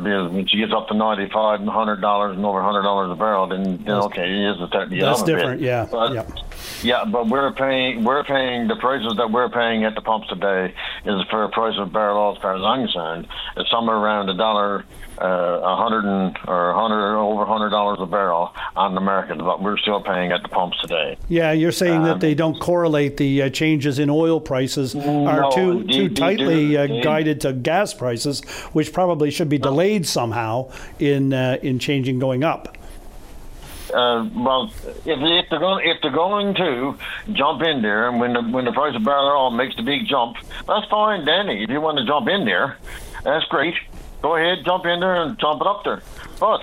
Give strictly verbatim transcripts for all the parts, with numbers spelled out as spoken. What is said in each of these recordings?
because when she gets up to ninety-five and one hundred dollars and over one hundred dollars a barrel, then, then okay, it is starting to get That's up a different, bit. yeah. But, yeah. Yeah, but we're paying we're paying the prices that we're paying at the pumps today is for a price of barrel oil, as far as I'm concerned, is somewhere around a dollar, uh, a hundred and or a hundred over a hundred dollars a barrel on the market. But we're still paying at the pumps today. Yeah, you're saying um, that they don't correlate the uh, changes in oil prices are no, too they- too they tightly do. uh, They- guided to gas prices, which probably should be delayed somehow in uh, in changing going up. Uh, well, if, if they're going if they're going to jump in there, and when the when the price of barrel oil makes the big jump, that's fine, Danny. If you want to jump in there, that's great. Go ahead, jump in there and jump it up there. But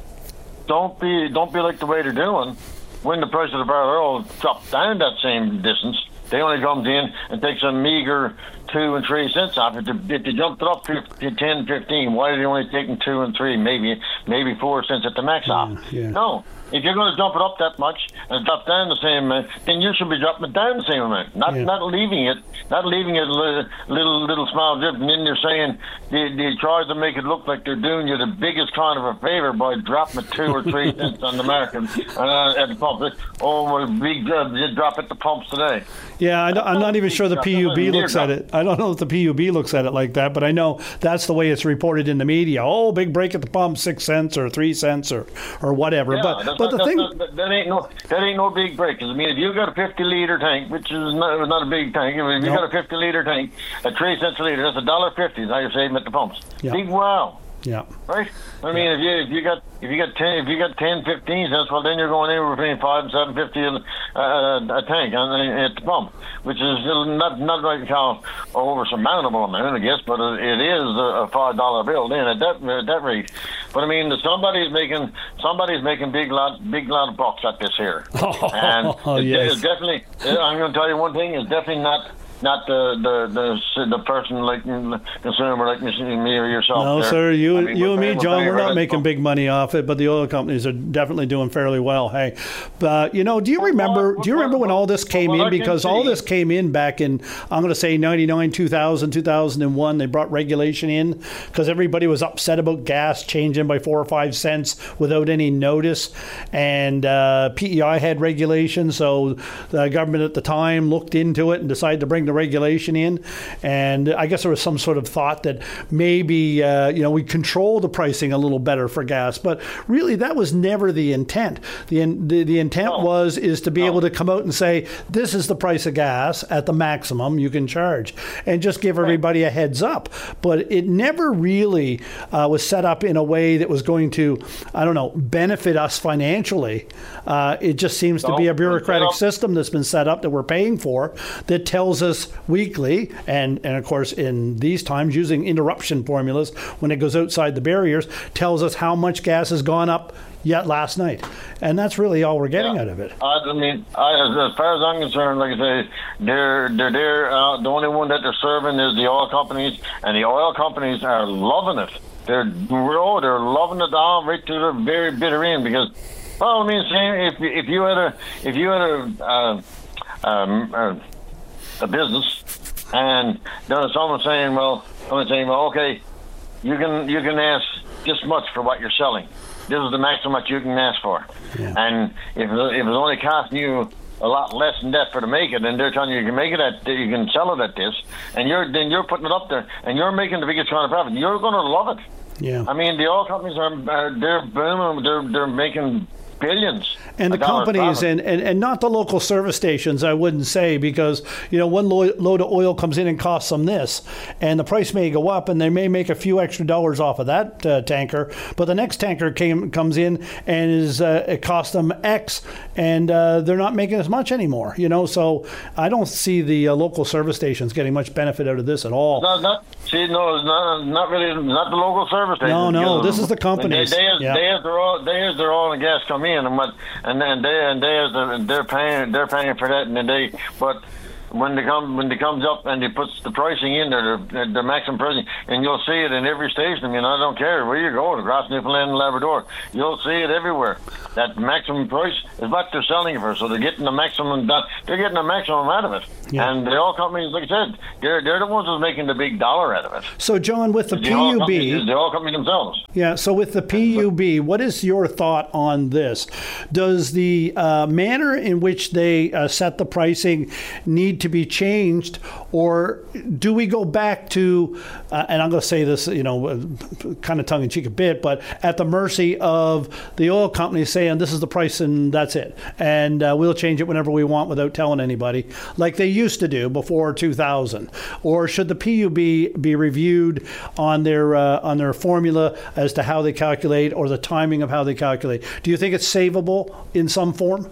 don't be don't be like the way they're doing. When the price of the barrel oil drops down that same distance, they only comes in and takes a meager two and three cents off. If they, if they jumped it up to ten, fifteen, why are they only taking two and three, maybe maybe four cents at the max off? yeah. No. If you're going to jump it up that much and drop down the same amount, then you should be dropping it down the same amount, not Yeah. not leaving it, not leaving it a little little, little small drip, and then they're saying they, they try to make it look like they're doing you the biggest kind of a favor by dropping it two or three cents on the market uh, at the pump. Oh, well, big uh, they drop at the pumps today. Yeah, I don't- I'm not even sure the P U B looks at it. I don't know if the P U B looks at it like that, but I know that's the way it's reported in the media. Oh, big break at the pump, six cents or three cents or or whatever. Yeah, but that's but not, the that's thing. not, that ain't no that ain't no big break. 'Cause, I mean, if you got a fifty liter tank, which is not, not a big tank, if you Nope. got a fifty liter tank at three cents a liter, that's a dollar fifty. Is how you're saving at the pumps. Yeah. Big wow. Yeah. Right? I mean, if you if you got if you got ten if you got ten, fifteen cents, well, then you're going anywhere between five and seven fifty a, uh, a tank on, at the pump, which is not not like how oversurmountable amount, I guess, but it is a five dollar bill then at that at that rate. But I mean, somebody's making somebody's making big lot big lot of bucks at this here, and Oh, it's, yes. it's definitely. I'm going to tell you one thing: it's definitely not. Not the, the the the person like consumer like me or yourself. No, there. sir. You I mean, you we're and me, paying- John, paying we're for not that making pump. big money off it, but the oil companies are definitely doing fairly well. Hey, but you know, do you remember? Do you remember when all this came Well, in? I can Because all see- this came in back in, I'm going to say ninety-nine, two thousand, two thousand one. They brought regulation in because everybody was upset about gas changing by four or five cents without any notice, and uh, P E I had regulation, so the government at the time looked into it and decided to bring the regulation in. And I guess there was some sort of thought that maybe uh, you know we control the pricing a little better for gas, but really that was never the intent. The the, the intent No. was is to be No. able to come out and say this is the price of gas at the maximum you can charge, and just give everybody a heads up. But it never really uh, was set up in a way that was going to, I don't know, benefit us financially. Uh, it just seems to No. be a bureaucratic No. system that's been set up that we're paying for that tells us weekly. And, and of course, in these times, using interruption formulas when it goes outside the barriers, tells us how much gas has gone up yet last night. And that's really all we're getting Yeah. out of it. I, I mean, I, as far as I'm concerned, like I say, they're they're there. Uh, the only one that they're serving is the oil companies, and the oil companies are loving it. They're oh, they're loving it down right to the very bitter end because, well, I mean, same if if you had a if you had a uh, um, uh, a business. And then someone saying, well, someone saying, well, okay, you can you can ask this much for what you're selling. This is the maximum that you can ask for. Yeah. And if if it's only costing you a lot less than that for to make it, and they're telling you you can make it at, you can sell it at this, and you're then you're putting it up there, and you're making the biggest kind of profit. You're going to love it. Yeah. I mean, the oil companies are, are they're booming. They're they're making billions. And the of dollars companies profit. and, and, and not the local service stations, I wouldn't say, because, you know, one lo- load of oil comes in and costs them this, and the price may go up, and they may make a few extra dollars off of that uh, tanker, but the next tanker came comes in and is uh, it costs them X, and uh, they're not making as much anymore, you know, so I don't see the uh, local service stations getting much benefit out of this at all. Not, not, see, no, it's not, not really, not the local service stations. No, no, because this is the companies. They, they, has, Yeah. they, has their oil, they has their oil and gas come in, and what, and then they and they has the, they're paying, they're paying for that, and then they, but when they come when it comes up and they puts the pricing in there, the, the maximum pricing, and you'll see it in every station. I mean, I don't care where you go, across Newfoundland and Labrador, you'll see it everywhere. That maximum price is what they're selling it for, so they're getting the maximum. They're getting the maximum out of it. Yeah. And the oil companies, like I said, they're they're the ones who's making the big dollar out of it. So, John, with the, the P U B, the oil company themselves. Yeah. So, with the P U B, what is your thought on this? Does the uh, manner in which they uh, set the pricing need to be changed, or do we go back to, uh, and I'm going to say this, you know, kind of tongue in cheek a bit, but at the mercy of the oil companies saying this is the price and that's it, and uh, we'll change it whenever we want without telling anybody, like they used to do before two thousand? Or should the P U B be reviewed on their uh, on their formula as to how they calculate or the timing of how they calculate? Do you think it's savable in some form?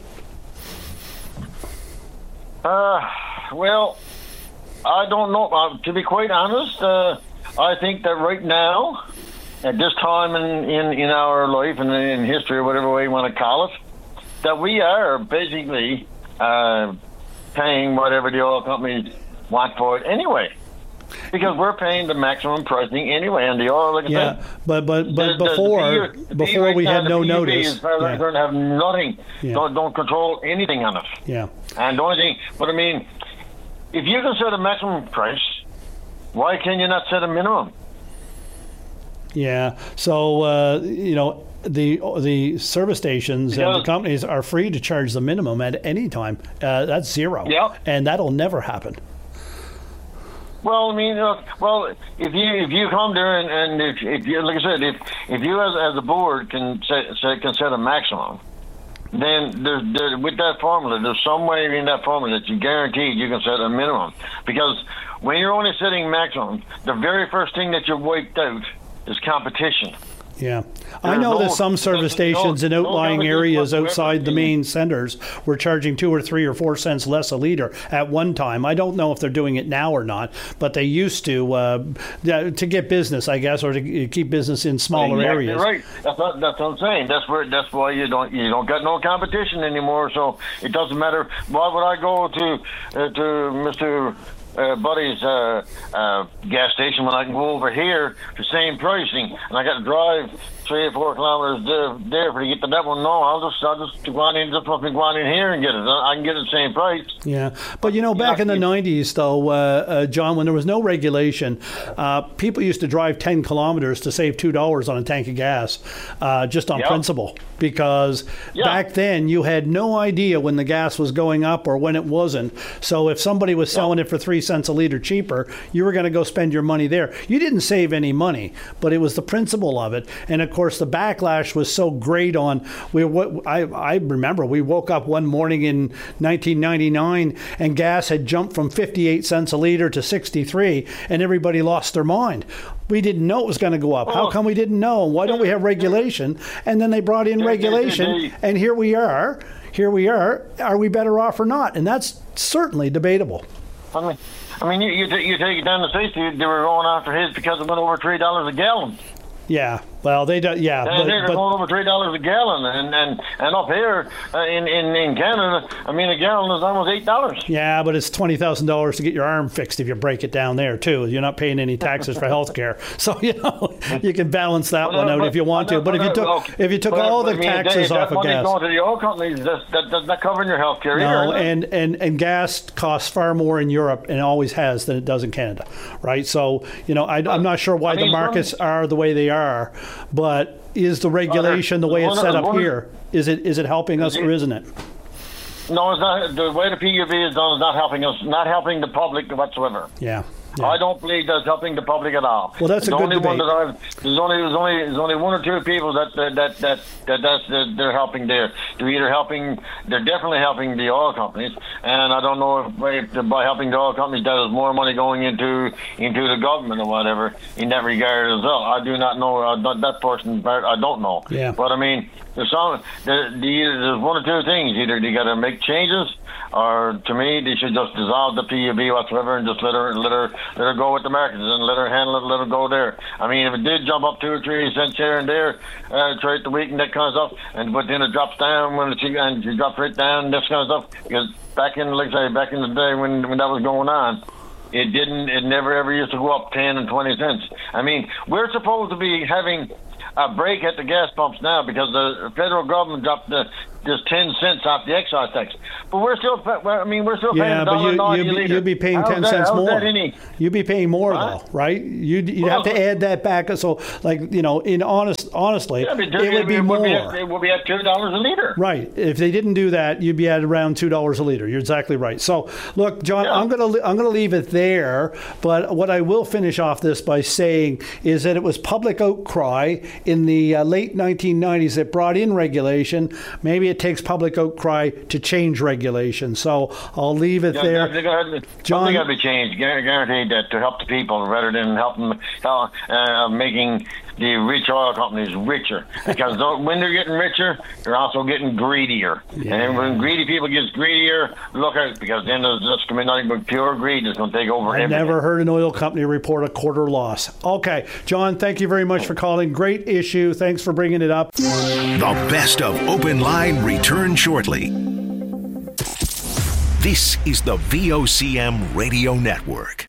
Uh, well, I don't know. Uh, to be quite honest, uh, I think that right now, at this time in, in, in our life and in history, or whatever way you want to call it, that we are basically uh, paying whatever the oil companies want for it anyway. Because we're paying the maximum pricing anyway, and the oil, like I yeah, said, but but but the, before the, the before we had no notice, as far as I'm concerned, have nothing. Yeah. Don't don't control anything on it. Yeah. And the only thing, but I mean, if you can set a maximum price, why can you not set a minimum? Yeah. So uh, you know, the the service stations because, and the companies are free to charge the minimum at any time. Uh, that's zero. Yeah. And that'll never happen. Well, I mean, uh, well, if you if you come there and, and if, if you, like I said, if if you as as a board can set, set can set a maximum, then there's there, with that formula, there's some way in that formula that you guaranteed you can set a minimum. Because when you're only setting maximum, the very first thing that you're wiped out is competition. Yeah. I know no, that some service stations no, in outlying no areas outside the main centers were charging two or three or four cents less a liter at one time. I don't know if they're doing it now or not, but they used to uh, to get business, I guess, or to keep business in smaller exactly areas. Right. That's what, that's what I'm saying. That's where that's why you don't you don't got no competition anymore. So it doesn't matter. Why would I go to uh, to Mister Uh, Buddy's uh, uh, gas station when I can go over here for same pricing, and I got to drive three or four kilometers there, there for to get to that one? No, I'll just I'll just go on in, just fucking go on in here and get it. I can get it the same price. Yeah, but you know, back in the nineties, though, uh, uh, John, when there was no regulation, uh, people used to drive ten kilometers to save two dollars on a tank of gas, uh, just on yep. principle, because yep. back then you had no idea when the gas was going up or when it wasn't. So if somebody was selling yep. it for three cents a liter cheaper, you were going to go spend your money there. You didn't save any money, but it was the principle of it. And of course, the backlash was so great on. We, I, I remember we woke up one morning in nineteen ninety-nine and gas had jumped from fifty-eight cents a liter to sixty-three, and everybody lost their mind. We didn't know it was going to go up. How come we didn't know? Why don't we have regulation? And then they brought in regulation, and here we are. Here we are. Are we better off or not? And that's certainly debatable. I mean, I mean, you you, t- you take it down the states. They were going after his because it went over three dollars a gallon. Yeah, well, they do. Yeah, and but, they're but, going over three dollars a gallon, and and and up here uh, in, in in Canada, I mean, a gallon is almost eight dollars. Yeah, but it's twenty thousand dollars to get your arm fixed if you break it down there too. You're not paying any taxes for health care, so you know you can balance that but, one out but, if you want but, to. But if you took okay. if you took but, all but, the I mean, taxes that, off that of gas, going to the oil companies, that, that does not covering your health care no, either. and and and gas costs far more in Europe and always has than it does in Canada, right? So you know, I, I'm not sure why I mean, the markets some, are the way they are. But is the regulation the way it's set up here? Is it is it helping us or isn't it? No, it's not. The way the P U B is done is not helping us, not helping the public whatsoever. Yeah. Yeah. I don't believe that's helping the public at all. Well, that's the a good only debate. One that I've, there's only there's only there's only one or two people that that that that, that that's that they're helping there. They're either helping, they're definitely helping the oil companies, and I don't know if, if by helping the oil companies that is more money going into into the government or whatever in that regard as well. I do not know uh, that portion part. I don't know. Yeah. But I mean, there's some the, the, there's one or two things. Either they got to make changes, or to me, they should just dissolve the P U B whatsoever and just let her let her let her go with the markets and let her handle it, let her go there. I mean, if it did jump up two or three cents here and there, uh, trade the week and that kind of stuff, and but then it drops down when it, and it drops right down, this kind of stuff, because back in, like I say, back in the day when, when that was going on, it didn't, it never ever used to go up ten and twenty cents. I mean, we're supposed to be having a break at the gas pumps now because the federal government dropped the just ten cents off the excise tax, but we're still. I mean, we're still paying yeah, a dollar but you, ninety. You'd be, be paying how's ten that, cents more. Any, you'd be paying more what? though, right? You'd, you'd well, have to add that back. So, like you know, in honest, honestly, yeah, it would be it more. Would be at, it would be at two dollars a liter. Right. If they didn't do that, you'd be at around two dollars a liter. You're exactly right. So, look, John, yeah. I'm gonna I'm gonna leave it there. But what I will finish off this by saying is that it was public outcry in the uh, late nineteen nineties that brought in regulation. Maybe it takes public outcry to change. Change regulation. So I'll leave it yeah, there. They gotta, John, got to be changed, guaranteed that to help the people rather than help them, uh, making the rich oil companies richer. Because when they're getting richer, they're also getting greedier. Yeah. And when greedy people get greedier, look out, because then there's just going to be nothing but pure greed that's going to take over I everything. Never heard an oil company report a quarter loss. Okay, John, thank you very much for calling. Great issue. Thanks for bringing it up. The best of Open Line return shortly. This is the V O C M Radio Network.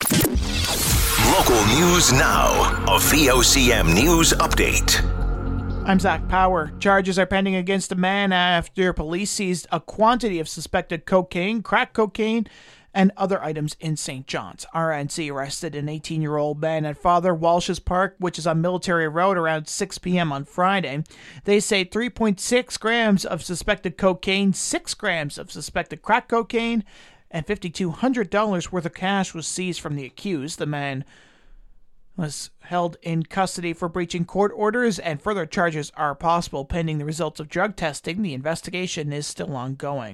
Local news now. A V O C M News Update. I'm Zach Power. Charges are pending against a man after police seized a quantity of suspected cocaine, crack cocaine, and other items in Saint John's. R N C arrested an eighteen-year-old man at Father Walsh's Park, which is on Military Road, around six p.m. on Friday. They say three point six grams of suspected cocaine, six grams of suspected crack cocaine, and five thousand two hundred dollars worth of cash was seized from the accused. The man was held in custody for breaching court orders, and further charges are possible pending the results of drug testing. The investigation is still ongoing.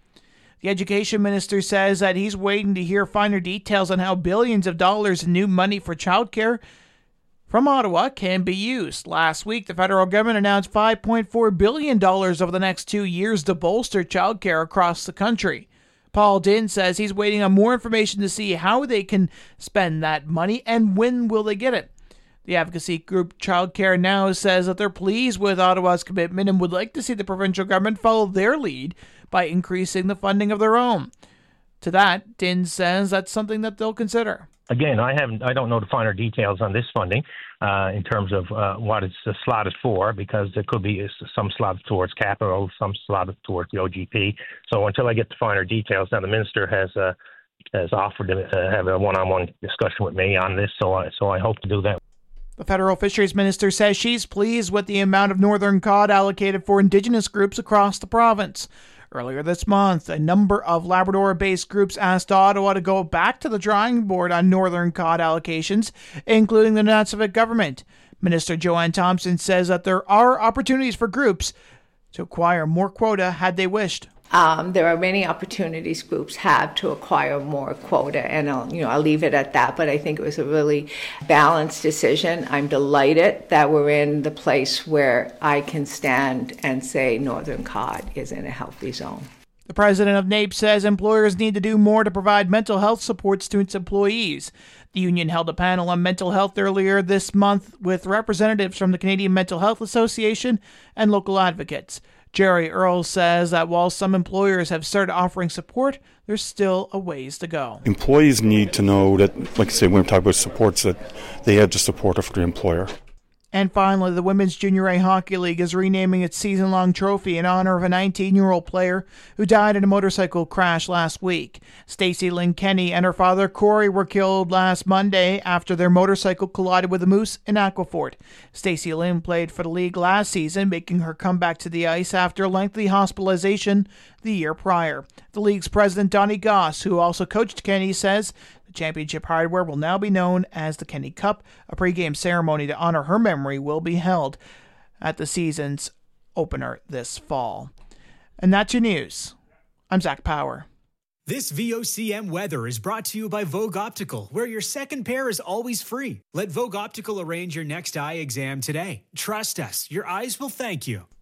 The education minister says that he's waiting to hear finer details on how billions of dollars in new money for childcare from Ottawa can be used. Last week, the federal government announced five point four billion dollars over the next two years to bolster childcare across the country. Paul Dinn says he's waiting on more information to see how they can spend that money and when will they get it. The advocacy group Childcare Now says that they're pleased with Ottawa's commitment and would like to see the provincial government follow their lead by increasing the funding of their own. To that, Dinn says that's something that they'll consider. Again, I haven't. I don't know the finer details on this funding uh, in terms of uh, what it's uh, slotted for, because there could be some slotted towards capital, some slotted towards the O G P. So until I get the finer details, now the minister has uh, has offered to have a one-on-one discussion with me on this. So I so I hope to do that. The federal fisheries minister says she's pleased with the amount of northern cod allocated for Indigenous groups across the province. Earlier this month, a number of Labrador-based groups asked Ottawa to go back to the drawing board on northern cod allocations, including the Nunavut government. Minister Joanne Thompson says that there are opportunities for groups to acquire more quota had they wished. Um, there are many opportunities groups have to acquire more quota, and I'll, you know, I'll leave it at that. But I think it was a really balanced decision. I'm delighted that we're in the place where I can stand and say Northern Cod is in a healthy zone. The president of NAPE says employers need to do more to provide mental health supports to its employees. The union held a panel on mental health earlier this month with representatives from the Canadian Mental Health Association and local advocates. Jerry Earl says that while some employers have started offering support, there's still a ways to go. Employees need to know that, like I say, when we talk about supports, that they have the support of their employer. And finally, the Women's Junior A Hockey League is renaming its season-long trophy in honor of a nineteen-year-old player who died in a motorcycle crash last week. Stacey Lynn Kenny and her father, Corey, were killed last Monday after their motorcycle collided with a moose in Aquafort. Stacey Lynn played for the league last season, making her comeback to the ice after a lengthy hospitalization the year prior. The league's president, Donnie Goss, who also coached Kenny, says the championship hardware will now be known as the Kenny Cup. A pregame ceremony to honor her memory will be held at the season's opener this fall. And that's your news. I'm Zach Power. This V O C M weather is brought to you by Vogue Optical, where your second pair is always free. Let Vogue Optical arrange your next eye exam today. Trust us, your eyes will thank you.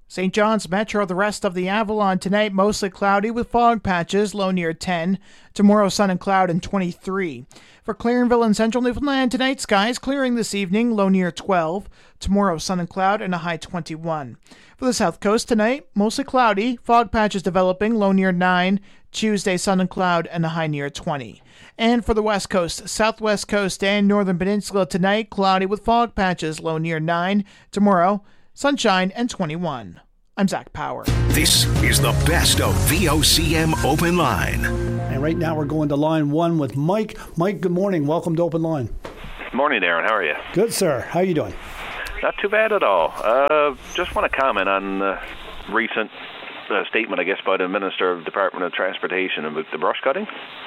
Saint John's Metro, the rest of the Avalon tonight, mostly cloudy with fog patches, low near ten. Tomorrow, sun and cloud and twenty-three. For Clarenville and central Newfoundland tonight, skies clearing this evening, low near twelve. Tomorrow, sun and cloud and a high twenty-one. For the south coast tonight, mostly cloudy, fog patches developing, low near nine. Tuesday, sun and cloud and a high near twenty. And for the west coast, southwest coast and northern peninsula tonight, cloudy with fog patches, low near nine. Tomorrow, sunshine and twenty-one. I'm Zach Power. This is the best of V O C M Open Line. And right now we're going to line one with Mike. Mike, good morning. Welcome to Open Line. Morning, Aaron. How are you? Good, sir. How are you doing? Not too bad at all. Uh, just want to comment on the recent uh, statement, I guess, by the Minister of Department of Transportation about the brush cutting.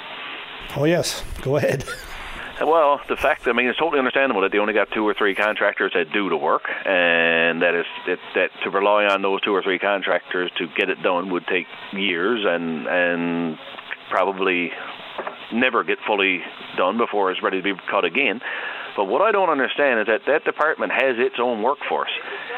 Oh, yes. Go ahead. Well, the fact, I mean, it's totally understandable that they only got two or three contractors that do the work, and that is that, that to rely on those two or three contractors to get it done would take years and and probably never get fully done before it's ready to be cut again. But what I don't understand is that that department has its own workforce,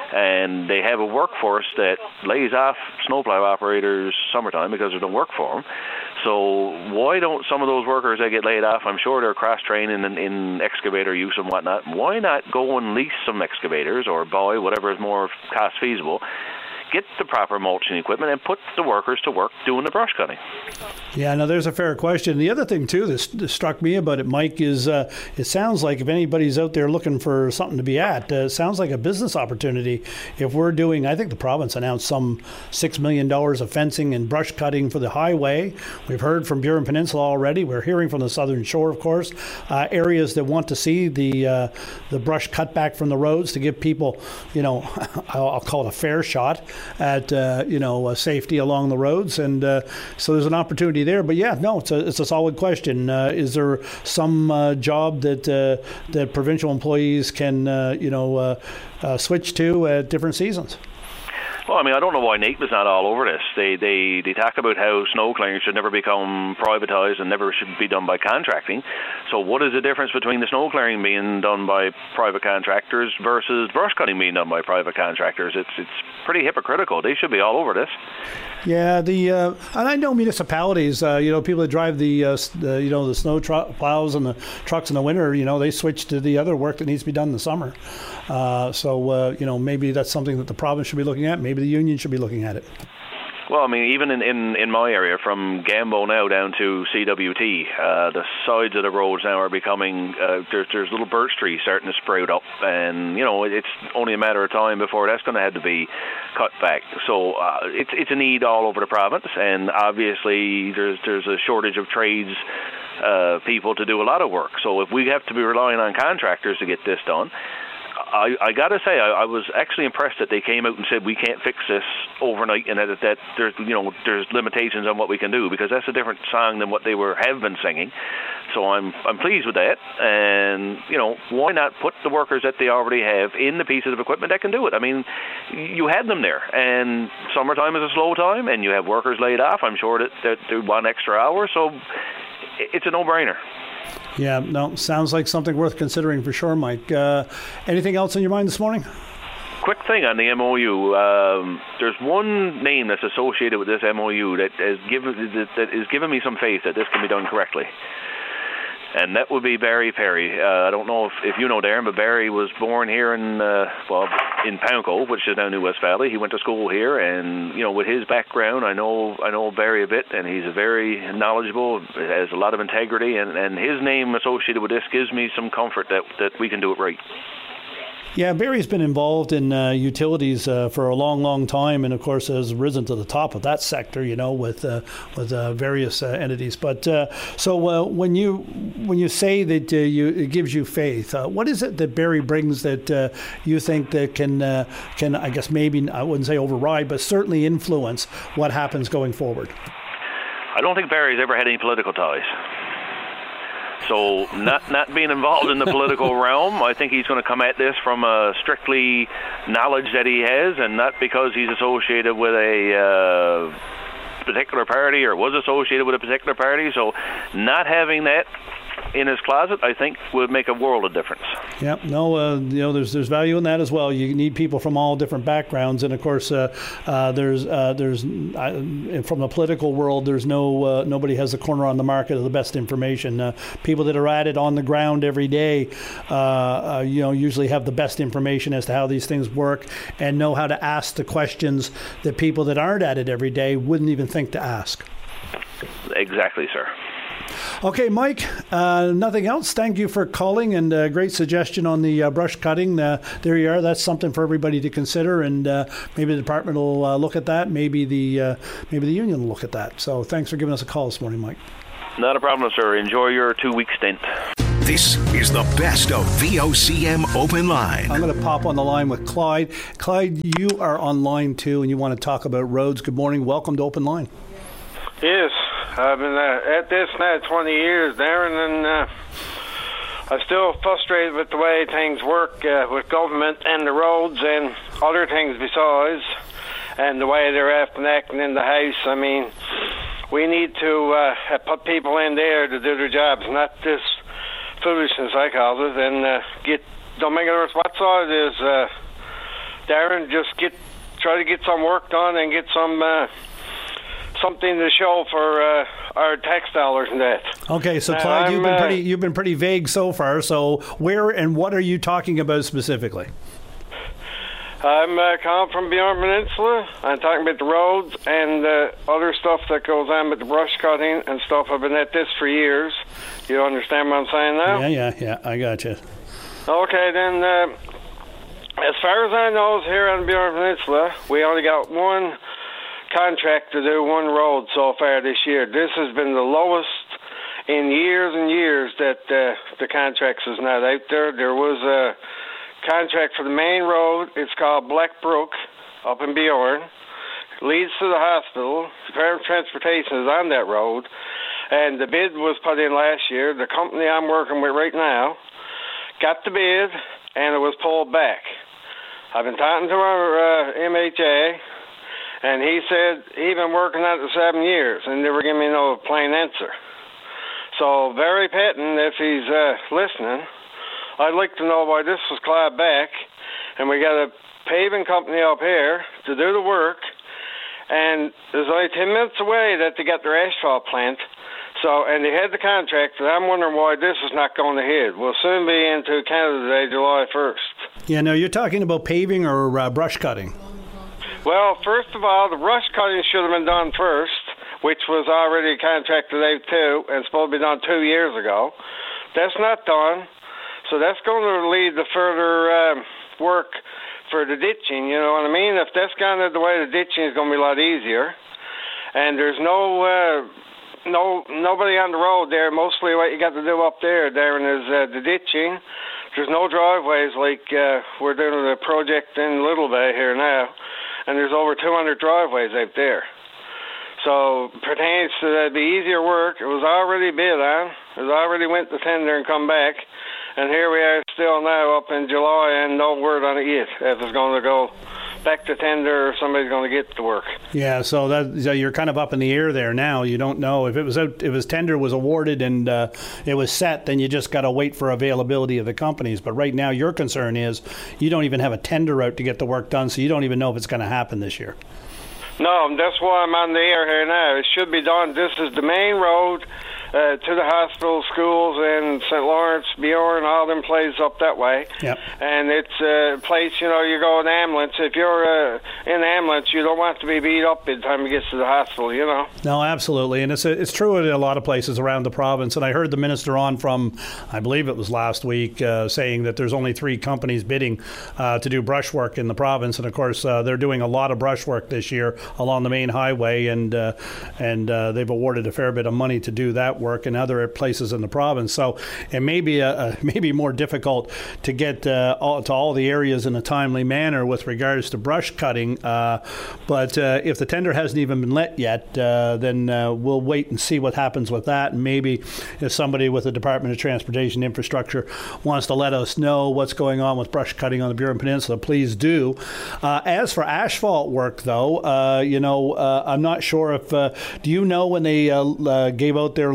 and they have a workforce that lays off snowplow operators summertime because there's no work for them. So why don't some of those workers that get laid off, I'm sure they're cross-training in, in excavator use and whatnot, why not go and lease some excavators or buy whatever is more cost-feasible, get the proper mulching equipment, and put the workers to work doing the brush cutting? Yeah, no, there's a fair question. The other thing, too, that, that struck me about it, Mike, is uh, it sounds like if anybody's out there looking for something to be at, uh, it sounds like a business opportunity. If we're doing, I think the province announced some six million dollars of fencing and brush cutting for the highway. We've heard from Burin Peninsula already. We're hearing from the Southern Shore, of course, uh, areas that want to see the uh, the brush cut back from the roads to give people, you know, I'll, I'll call it a fair shot at, uh, you know, uh, safety along the roads. And uh, so there's an opportunity there. But yeah, no, it's a it's a solid question. Uh, is there some uh, job that uh, that provincial employees can uh, you know uh, uh, switch to at different seasons? Well, I mean, I don't know why N A P is not all over this. They they they talk about how snow clearing should never become privatised and never should be done by contracting. So what is the difference between the snow clearing being done by private contractors versus brush cutting being done by private contractors? It's it's pretty hypocritical. They should be all over this. Yeah, the uh, and I know municipalities. Uh, you know, people that drive the, uh, the you know the snow tr- plows and the trucks in the winter. You know, they switch to the other work that needs to be done in the summer. Uh, so uh, you know, maybe that's something that the province should be looking at. Maybe the union should be looking at it. Well, I mean, even in, in, in my area, from Gambo now down to C W T, uh, the sides of the roads now are becoming, uh, there's, there's little birch trees starting to sprout up, and, you know, it's only a matter of time before that's going to have to be cut back. So uh, it's it's a need all over the province, and obviously there's there's a shortage of trades uh, people to do a lot of work. So if we have to be relying on contractors to get this done, I, I got to say, I, I was actually impressed that they came out and said we can't fix this overnight, and that, that there's you know there's limitations on what we can do, because that's a different song than what they were have been singing. So I'm I'm pleased with that, and you know why not put the workers that they already have in the pieces of equipment that can do it? I mean, you had them there, and summertime is a slow time, and you have workers laid off. I'm sure that, that they want extra hours, so it's a no-brainer. Yeah, no, sounds like something worth considering for sure, Mike. Uh, anything else on your mind this morning? Quick thing on the M O U. Um, there's one name that's associated with this M O U that has given that is giving me some faith that this can be done correctly, and that would be Barry Perry. Uh, I don't know if, if you know Darren, but Barry was born here in uh, well in Poundco, which is now New West Valley. He went to school here, and you know, with his background, I know I know Barry a bit, and he's a very knowledgeable, has a lot of integrity, and, and his name associated with this gives me some comfort that that we can do it right. Yeah, Barry's been involved in uh, utilities uh, for a long, long time, and of course has risen to the top of that sector, you know, with uh, with uh, various uh, entities. But uh, so uh, when you when you say that uh, you it gives you faith, uh, what is it that Barry brings that uh, you think that can uh, can I guess maybe I wouldn't say override, but certainly influence what happens going forward? I don't think Barry's ever had any political ties. So not not being involved in the political realm, I think he's going to come at this from a strictly knowledge that he has, and not because he's associated with a uh, particular party or was associated with a particular party. So not having that in his closet, I think would make a world of difference. Yeah, no, uh, you know, there's there's value in that as well. You need people from all different backgrounds, and of course, uh, uh, there's uh, there's uh, from the political world, there's no uh, nobody has a corner on the market of the best information. Uh, people that are at it on the ground every day, uh, uh, you know, usually have the best information as to how these things work and know how to ask the questions that people that aren't at it every day wouldn't even think to ask. Exactly, sir. Okay, Mike, uh, nothing else. Thank you for calling, and a great suggestion on the uh, brush cutting. Uh, there you are. That's something for everybody to consider, and uh, maybe the department will uh, look at that. Maybe the uh, maybe the union will look at that. So thanks for giving us a call this morning, Mike. Not a problem, sir. Enjoy your two-week stint. This is the best of V O C M Open Line. I'm going to pop on the line with Clyde. Clyde, you are on line too, and you want to talk about roads. Good morning. Welcome to Open Line. Yes, I've been uh, at this now twenty years, Darren, and uh, I'm still frustrated with the way things work uh, with government and the roads and other things besides, and the way they're acting, acting in the House. I mean, we need to uh, put people in there to do their jobs, not this foolishness, I call it, and uh, get, don't make it worse what side it is, uh, Darren, just get, try to get some work done and get some... Uh, something to show for uh, our tax dollars and that. Okay, so now, Clyde, you've been uh, pretty you've been pretty vague so far. So where and what are you talking about specifically? I'm uh, calling from Bjorn Peninsula. I'm talking about the roads and uh, other stuff that goes on with the brush cutting and stuff. I've been at this for years. You understand what I'm saying now? Yeah, yeah, yeah. I got you. Okay, then. Uh, as far as I know, here on Bjorn Peninsula, we only got one contract to do one road so far this year. This has been the lowest in years and years that uh, the contracts is not out there. There was a contract for the main road. It's called Black Brook up in Bjorn. Leads to the hospital. Department of Transportation is on that road. And the bid was put in last year. The company I'm working with right now got the bid, and it was pulled back. I've been talking to our uh, M H A, and he said he'd been working on it for seven years and never gave me no plain answer. So, Barry Patton, if he's uh, listening, I'd like to know why this was clawed back, and we got a paving company up here to do the work, and there's only ten minutes away that they got their asphalt plant. So, and they had the contract, and I'm wondering why this is not going ahead. We'll soon be into Canada Day, July first. Yeah, no, you're talking about paving or uh, brush cutting? Well, first of all, the brush cutting should have been done first, which was already contracted out too, and supposed to be done two years ago. That's not done, so that's going to lead to further uh, work for the ditching, you know what I mean? If that's gone the way the ditching is going to be a lot easier, and there's no... Uh, No, nobody on the road there. Mostly what you got to do up there, Darren, is uh, the ditching. There's no driveways like uh, we're doing a project in Little Bay here now, and there's over two hundred driveways out there. So pertains to that, be easier work. It was already bid on. It was already went to tender and come back, and here we are still now up in July and no word on it yet if it's going to go back to tender or somebody's going to get to work. Yeah, so that so you're kind of up in the air there now. You don't know if it was out, if his tender was awarded and uh, it was set, then you just got to wait for availability of the companies. But right now, your concern is you don't even have a tender out to get the work done, so you don't even know if it's going to happen this year. No, that's why I'm on the air here now. It should be done. This is the main road uh, to the hospital, schools, and Saint Lawrence, Bjorn, all them places up that way. Yep. And it's a place, you know, you go in ambulance. If you're uh, in ambulance, you don't want to be beat up by the time you get to the hospital, you know. No, absolutely. And it's it's true in a lot of places around the province. And I heard the minister on from, I believe it was last week, uh, saying that there's only three companies bidding uh, to do brush work in the province. And, of course, uh, they're doing a lot of brush work this year along the main highway, and uh, and uh, they've awarded a fair bit of money to do that work in other places in the province. So it may be a, a maybe more difficult to get uh, all, to all the areas in a timely manner with regards to brush cutting. Uh, but uh, if the tender hasn't even been let yet, uh, then uh, we'll wait and see what happens with that. And maybe if somebody with the Department of Transportation Infrastructure wants to let us know what's going on with brush cutting on the Burin Peninsula, please do. Uh, as for asphalt work, though, uh, you know, uh, I'm not sure if uh, do you know when they uh, uh, gave out their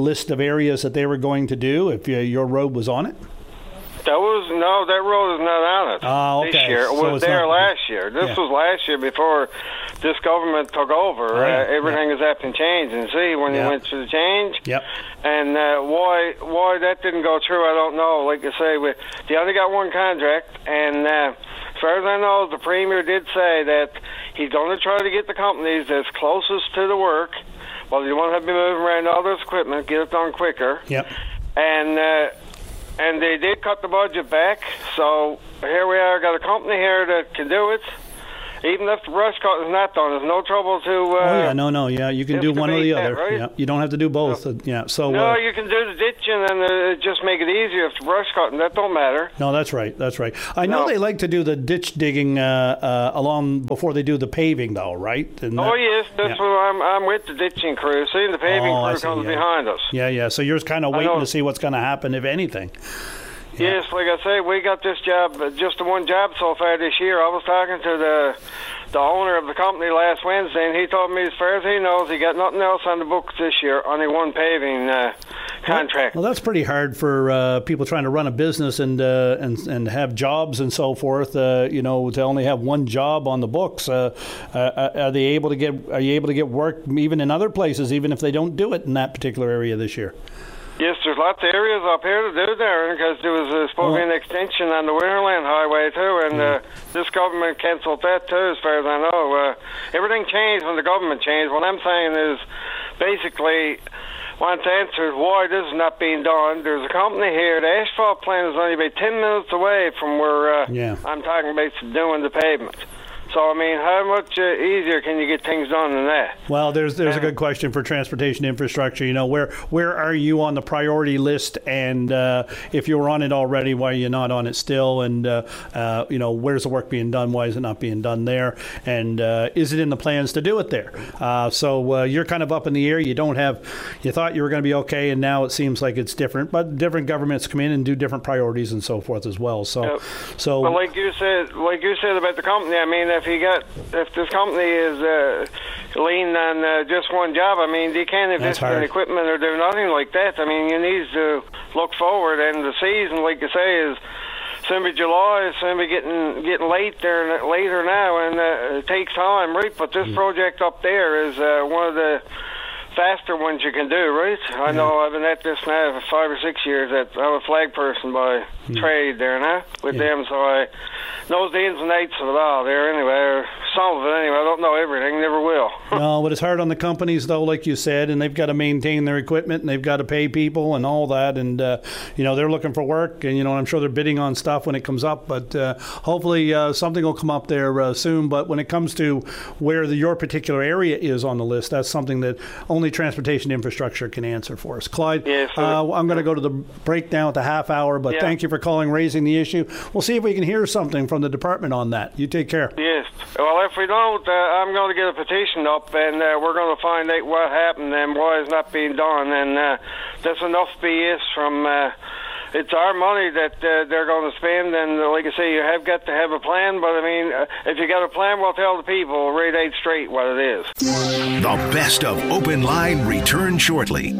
list of areas that they were going to do if uh, your road was on it? That was no, that road is not on it oh, okay. this year. It so was there not, last year. This yeah. was last year before this government took over. Right. Uh, everything yeah. has happened change, and see when yeah. you went through the change. Yep. And uh, why why that didn't go through, I don't know. Like I say, we they only got one contract, and uh, as far as I know, the premier did say that he's going to try to get the companies that's closest to the work. Well, you won't have to be moving around all this equipment, get it done quicker. Yep. And. Uh, And they did cut the budget back, so here we are. Got a company here that can do it. Even if the brush cutting is not done, there's no trouble to. Uh, oh yeah, no, no, yeah, you can do one or the other. That, right? Yeah, you don't have to do both. No. Uh, yeah, so. No, uh, you can do the ditching and uh, just make it easier. If the brush cutting, that don't matter. No, that's right. That's right. I know no. they like to do the ditch digging uh, uh, along before they do the paving, though, right? And oh that, yes, that's yeah. what I'm. I'm with the ditching crew. See, the paving oh, crew see, comes yeah. behind us. Yeah, yeah. So you're kind of waiting to see what's going to happen, if anything. Yeah. Yes, like I say, we got this job, just the one job so far this year. I was talking to the the owner of the company last Wednesday, and he told me as far as he knows, he got nothing else on the books this year, only one paving uh, contract. Well, that's pretty hard for uh, people trying to run a business and uh, and and have jobs and so forth. Uh, you know, to only have one job on the books. Uh, uh, are they able to get? Are you able to get work even in other places, even if they don't do it in that particular area this year? Yes, there's lots of areas up here to do there, because there was uh, supposed to be an extension on the Winterland Highway, too, and uh, this government canceled that, too, as far as I know. Uh, everything changed when the government changed. What I'm saying is, basically, want to answer why this is not being done. There's a company here, the asphalt plant is only about ten minutes away from where uh, yeah. I'm talking about doing the pavement. So, I mean, how much uh, easier can you get things done than that? Well, there's there's a good question for transportation infrastructure. You know, where where are you on the priority list? And uh, if you were on it already, why are you not on it still? And, uh, uh, you know, where's the work being done? Why is it not being done there? And uh, is it in the plans to do it there? Uh, so uh, you're kind of up in the air. You don't have, you thought you were going to be okay, and now it seems like it's different. But different governments come in and do different priorities and so forth as well. So, yep. so well, like you said, like you said about the company, I mean, if you got, if this company is uh, leaning on uh, just one job, I mean, they can't invest in equipment or do nothing like that. I mean, you need to look forward, and the season, like you say, is soon be July. It's soon be getting getting late there, later now, and uh, it takes time, right? But this mm. project up there is uh, one of the faster ones you can do, right? I know I've been at this now for five or six years. That I'm a flag person by mm. trade there now with yeah. them, so I know the ins and outs of it all there anyway, or some of it anyway. I don't know everything, never will. No, but it's hard on the companies, though, like you said, and they've got to maintain their equipment, and they've got to pay people and all that, and, uh, you know, they're looking for work, and, you know, I'm sure they're bidding on stuff when it comes up, but uh, hopefully uh, something will come up there uh, soon. But when it comes to where the, your particular area is on the list, that's something that only transportation infrastructure can answer for us. Clyde, yes, uh, I'm going to go to the break now at the half hour, but yeah. thank you for calling, raising the issue. We'll see if we can hear something from the department on that. You take care. Yes. Well, if we don't, uh, I'm going to get a petition up, and uh, we're going to find out what happened and why it's not being done. And uh, there's enough B S from. Uh, it's our money that uh, they're going to spend, and uh, like I say, you have got to have a plan. But I mean, uh, if you got a plan, we'll tell the people right out straight what it is. The best of Open Line return shortly.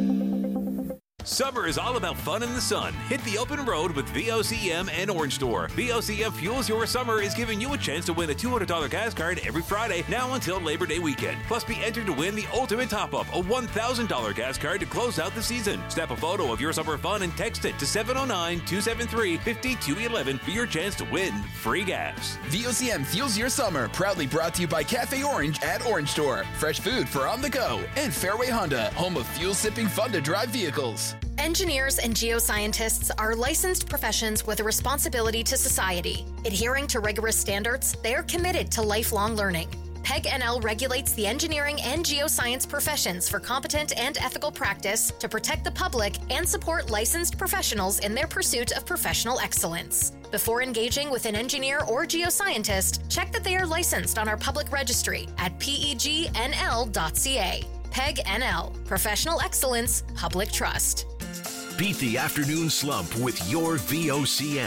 Summer is all about fun in the sun. Hit the open road with V O C M and Orange Store. V O C M Fuels Your Summer is giving you a chance to win a two hundred dollars gas card every Friday, now until Labor Day weekend. Plus, be entered to win the ultimate top-up, a one thousand dollars gas card to close out the season. Snap a photo of your summer fun and text it to seven oh nine, two seven three, five two one one for your chance to win free gas. V O C M Fuels Your Summer, proudly brought to you by Cafe Orange at Orange Store. Fresh food for on the go. And Fairway Honda, home of fuel-sipping fun-to-drive vehicles. Engineers and geoscientists are licensed professions with a responsibility to society. Adhering to rigorous standards, they are committed to lifelong learning. P E G N L regulates the engineering and geoscience professions for competent and ethical practice to protect the public and support licensed professionals in their pursuit of professional excellence. Before engaging with an engineer or geoscientist, check that they are licensed on our public registry at P E G N L dot C A. P E G N L, Professional Excellence, Public Trust. Beat the afternoon slump with your V O C M.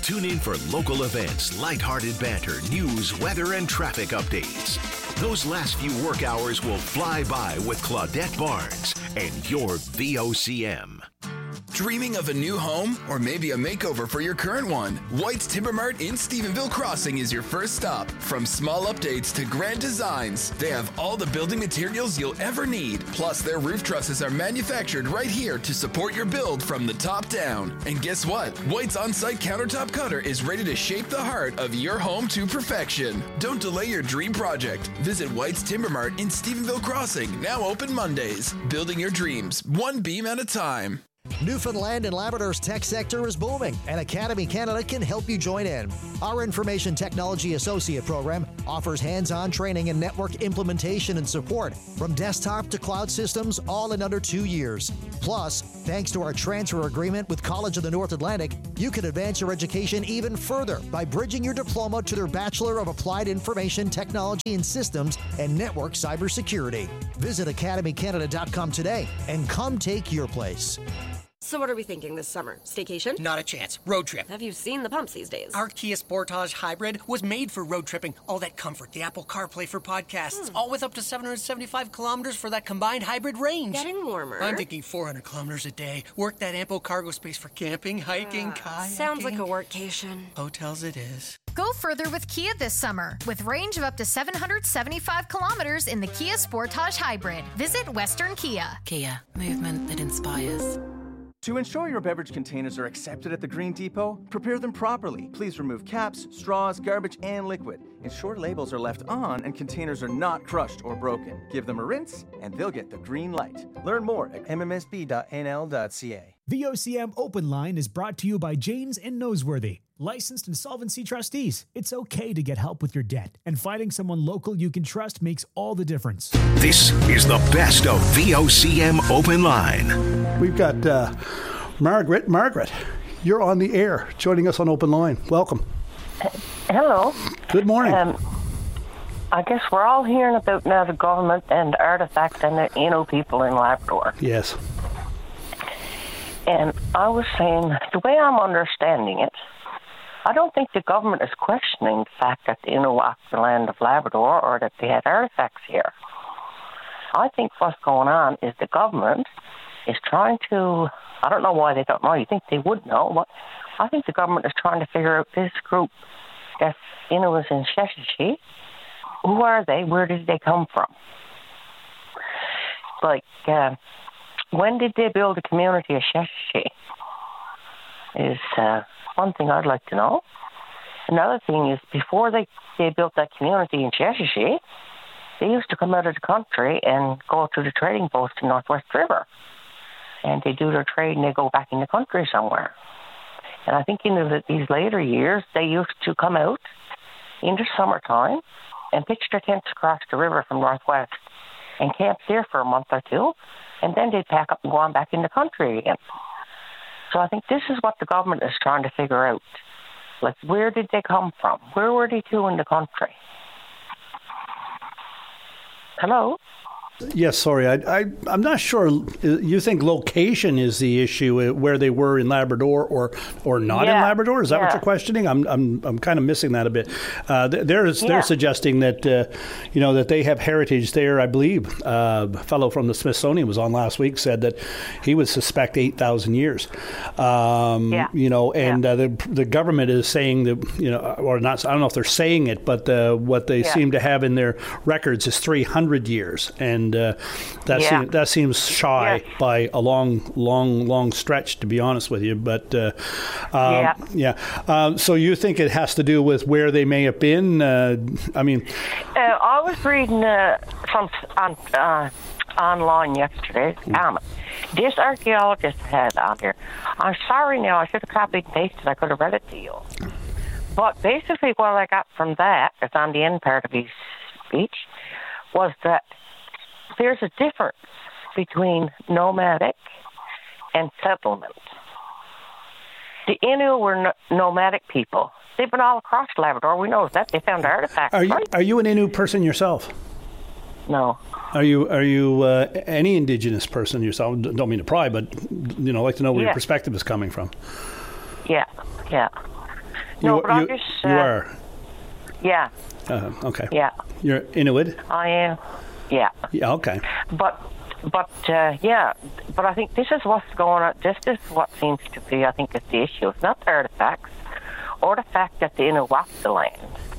Tune in for local events, lighthearted banter, news, weather, and traffic updates. Those last few work hours will fly by with Claudette Barnes and your V O C M. Dreaming of a new home or maybe a makeover for your current one? White's Timber Mart in Stephenville Crossing is your first stop. From small updates to grand designs, they have all the building materials you'll ever need. Plus, their roof trusses are manufactured right here to support your build from the top down. And guess what? White's on-site countertop cutter is ready to shape the heart of your home to perfection. Don't delay your dream project. Visit White's Timber Mart in Stephenville Crossing, now open Mondays. Building your dreams, one beam at a time. Newfoundland and Labrador's tech sector is booming, and Academy Canada can help you join in. Our Information Technology Associate program offers hands-on training in network implementation and support, from desktop to cloud systems, all in under two years. Plus, thanks to our transfer agreement with College of the North Atlantic, you can advance your education even further by bridging your diploma to their Bachelor of Applied Information Technology in Systems and Network Cybersecurity. Visit academy canada dot com today and come take your place. So what are we thinking this summer? Staycation? Not a chance. Road trip. Have you seen the pumps these days? Our Kia Sportage Hybrid was made for road tripping. All that comfort, the Apple CarPlay for podcasts, hmm. all with up to seven hundred seventy-five kilometers for that combined hybrid range. Getting warmer. I'm thinking four hundred kilometers a day. Work that ample cargo space for camping, hiking, uh, kayaking. Sounds like a workcation. Hotels it is. Go further with Kia this summer with range of up to seven hundred seventy-five kilometers in the Kia Sportage Hybrid. Visit Western Kia. Kia, movement that inspires. To ensure your beverage containers are accepted at the Green Depot, prepare them properly. Please remove caps, straws, garbage, and liquid. Ensure labels are left on and containers are not crushed or broken. Give them a rinse, and they'll get the green light. Learn more at m m s b dot n l dot c a. V O C M Open Line is brought to you by James and Noseworthy, licensed insolvency trustees. It's okay to get help with your debt, and finding someone local you can trust makes all the difference. This is the best of V O C M Open Line. We've got uh, Margaret. Margaret, you're on the air, joining us on Open Line. Welcome. Uh, hello. Good morning. Um, I guess we're all hearing about now the government and artifacts and the Innu people in Labrador. Yes. And I was saying, the way I'm understanding it, I don't think the government is questioning the fact that the Innu walked the land of Labrador or that they had artifacts here. I think what's going on is the government is trying to, I don't know why they don't know, you think they would know, but I think the government is trying to figure out this group that Innu is in Sheshatshiu. Who are they? Where did they come from? Like, uh, when did they build a community of Sheshatshiu? Is uh, one thing I'd like to know. Another thing is, before they, they built that community in Sheshatshiu, they used to come out of the country and go to the trading post in Northwest River. And they do their trade and they go back in the country somewhere. And I think in the, these later years, they used to come out in the summertime and pitch their tents across the river from Northwest and camp there for a month or two. And then they'd pack up and go on back in the country again. So I think this is what the government is trying to figure out. Like, where did they come from? Where were they to in the country? Hello? Yes, sorry. I, I, I'm not sure. You think location is the issue, where they were in Labrador or or not yeah, in Labrador? Is that yeah. what you're questioning? I'm I'm I'm kind of missing that a bit. Uh, they're yeah. they're suggesting that uh, you know that they have heritage there. I believe uh, a fellow from the Smithsonian was on last week, said that he would suspect eight thousand years. Um, yeah. You know, and yeah. uh, the the government is saying that, you know, or not. I don't know if they're saying it, but uh, what they yeah. seem to have in their records is three hundred years. And And uh, that, yeah. seems, that seems shy yeah. by a long, long, long stretch, to be honest with you. But uh, um, yeah, yeah. Uh, so you think it has to do with where they may have been? Uh, I mean, uh, I was reading uh, some on uh, online yesterday. Um, this archaeologist had on here. I'm sorry now. I should have copied and pasted. I could have read it to you. But basically, what I got from that, it's on the end part of his speech, was that there's a difference between nomadic and settlement. The Innu were no- nomadic people. They've been all across Labrador. We know that. They found artifacts. Are you, right? are you an Innu person yourself? No. Are you are you uh, any Indigenous person yourself? Don't mean to pry, but you know, I'd like to know where yeah. your perspective is coming from. Yeah, yeah. No, you, but I'm you, just. you uh, are. Yeah. Uh, okay. Yeah. You're Inuit? I am. Yeah. Yeah, okay. But, but uh, yeah, but I think this is what's going on. This is what seems to be, I think, is the issue. It's not the artifacts or the fact that the Innu walked the land,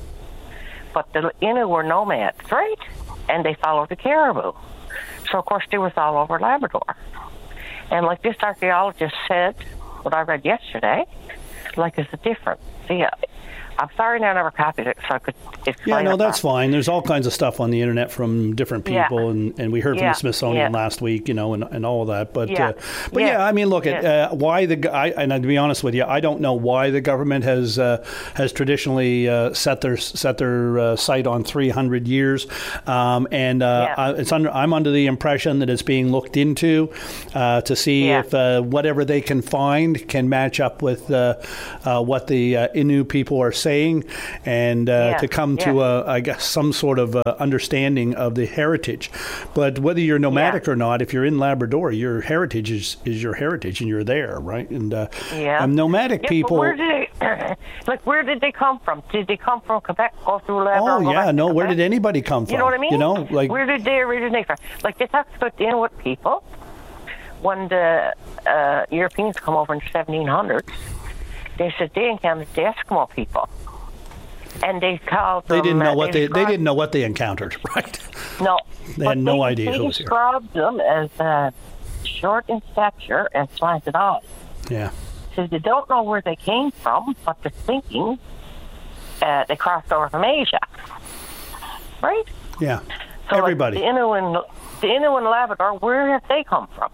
but the Innu were nomads, right? And they followed the caribou. So, of course, they was all over Labrador. And like this archaeologist said, what I read yesterday, like, it's a difference. See, I'm sorry I never copied it, so I could explain Yeah, no, it that's back. fine. There's all kinds of stuff on the internet from different Yeah. people, and, and we heard from Yeah, the Smithsonian yeah. last week, you know, and, and all of that. But Yeah. uh, but yeah. Yeah. I mean, look at Yeah. uh, why the I, and to be honest with you, I don't know why the government has uh, has traditionally uh, set their set their uh, sight on three hundred years, um, and uh, Yeah. I, it's under I'm under the impression that it's being looked into uh, to see Yeah. if uh, whatever they can find can match up with uh, uh, what the uh, Innu people are saying. And uh, Yeah, to come to, yeah. a, I guess, some sort of uh, understanding of the heritage. But whether you're nomadic or not, if you're in Labrador, your heritage is, is your heritage, and you're there, right? And uh, Yeah. um, nomadic Yeah, but people. where did they, like, where did they come from? Did they come from Quebec, go through Labrador? Oh go yeah, back to no. Where Quebec? did anybody come from? You know what I mean? You know, like where did they originate from? Like, they talked about the Inuit people when the uh, Europeans come over in seventeen hundreds. They said they encountered the Eskimo people, and they called them. they didn't know uh, what they they described- didn't know what they encountered, right? No, They had but no they, idea They who was here. described them as uh, short in stature and slanted eyes. Yeah. So they don't know where they came from, but they're thinking uh, they crossed over from Asia, right? Yeah. So Everybody. Like the Innu and the Innu and Labrador, where have they come from?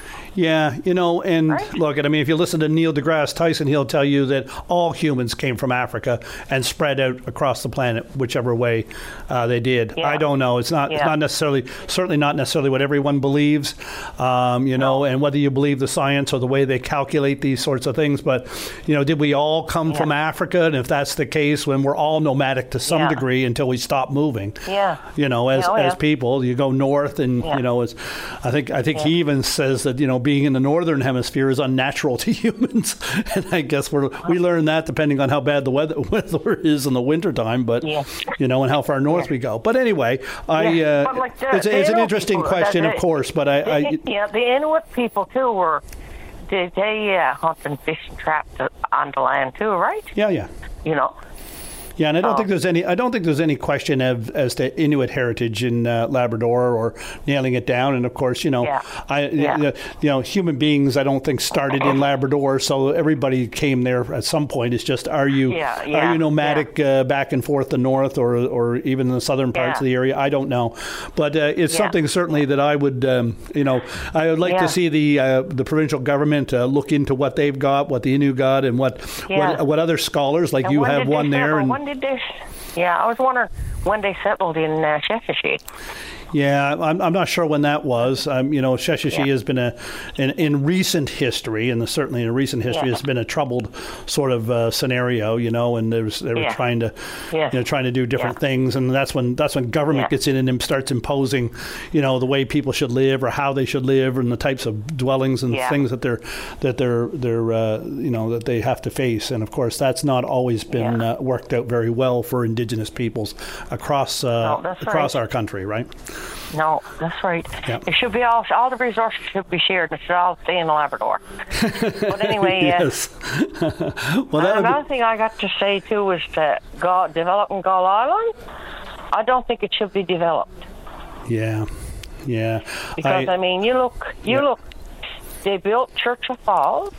Yeah, you know, and look, I mean, if you listen to Neil deGrasse Tyson, he'll tell you that all humans came from Africa and spread out across the planet, whichever way uh, they did. Yeah. I don't know. It's not. It's Yeah. not necessarily. Certainly not necessarily what everyone believes. Um, you know, and whether you believe the science or the way they calculate these sorts of things. But you know, did we all come from Africa? And if that's the case, when we're all nomadic to some Yeah. degree until we stop moving. Yeah. You know, as Yeah, oh, as yeah. people, you go north, and Yeah. you know, it's. I think I think Yeah. he even says that you know being in the northern hemisphere is unnatural to humans, and I guess we're we learn that depending on how bad the weather weather is in the wintertime, but Yeah. you know, and how far north we go. But anyway, I Yeah, uh, but like the- it's, the it's an Inuit interesting people, question, that- of course, but I, I The- yeah, the Inuit people too were. They, they uh, hunt and fish and trap to, on the land too, right? yeah, yeah. You know. Yeah, and I don't Oh. think there's any. I don't think there's any question of as to Inuit heritage in uh, Labrador or nailing it down. And of course, you know, Yeah. I, Yeah. you know, human beings. I don't think started in Labrador, so everybody came there at some point. It's just, are you Yeah, yeah, are you nomadic uh, back and forth to north or or even in the southern parts Yeah. of the area? I don't know, but uh, it's Yeah. something certainly that I would, um, you know, I would like Yeah. to see the uh, the provincial government uh, look into what they've got, what the Innu got, and what Yeah. what, what other scholars like And you when have did they one there. settle? And When did they? Yeah, I was wondering when they settled in uh, Sheshatshiu. Yeah, I'm, I'm not sure when that was. Um, you know, Sheshatshiu Yeah. has been a, in, in recent history, and certainly in recent history, Yeah. has been a troubled sort of uh, scenario. You know, and there's they were Yeah. trying to, Yeah. you know, trying to do different Yeah. things, and that's when that's when government Yeah. gets in and starts imposing, you know, the way people should live or how they should live, and the types of dwellings and Yeah. things that they're that they're they're uh, you know that they have to face. And of course, that's not always been Yeah. uh, worked out very well for Indigenous peoples across uh, No, that's across right. our country, right? No, that's right. Yeah. It should be all all the resources should be shared. It should all stay in Labrador. But anyway, uh, yes. well, that would another be, thing I got to say too is that Gull, developing Gull Island. I don't think it should be developed yeah, yeah. because I, mean, you look, you Yeah. look. They built Churchill Falls.